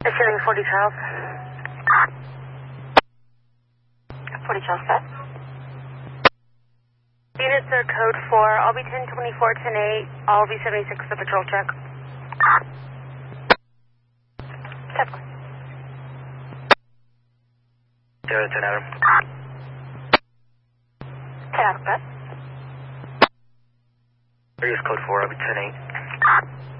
Issuing 40 Charles. 40 Charles set. Units are code 4. I'll be 1024, 108. I'll be 76 the patrol check. Step. 010 Adam. 10 Adam, bet. Use code 4. I'll be 108.